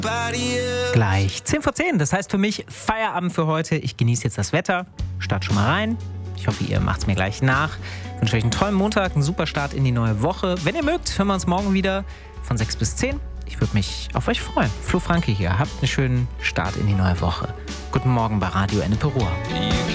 Gleich 10 vor 10, das heißt für mich Feierabend für heute. Ich genieße jetzt das Wetter, start schon mal rein. Ich hoffe, ihr macht es mir gleich nach. Ich wünsche euch einen tollen Montag, einen super Start in die neue Woche. Wenn ihr mögt, hören wir uns morgen wieder von 6 bis 10. Ich würde mich auf euch freuen. Flo Franke hier, habt einen schönen Start in die neue Woche. Guten Morgen bei Radio Ennepe Ruhr.